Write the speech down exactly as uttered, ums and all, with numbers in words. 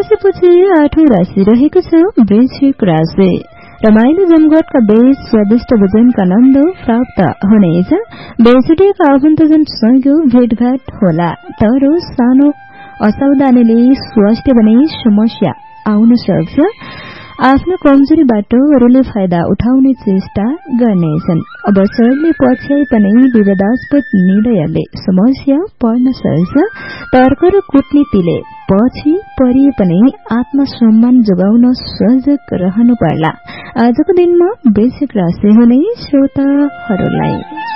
राशिपछि आठौं राशि रहेको छ वृश्चिक राशि। रमाइलो जमघटका बीच स्वादिष्ट भोजनका आनन्द प्राप्त हुनेछ। बेसुटिएका आफन्तजनसँग भेटघाट होला, तर सानो असावधानीले स्वास्थ्य भने समस्या आउन सक्छ। आफ्नो कमजोरीबाट अरूले फाइदा उठाउने चेष्टा गर्नेछन्। अब शरीरले पछ्याए पनि विवादास्पद निर्णयले समस्या पर्न सक्छ। तर्क र कूटनीतिले पछि परिए पनि आत्मसम्मान जोगाउन सजग रहनु पर्ला। आजको दिनमा वृश्चिक राशि हुने श्रोताहरूलाई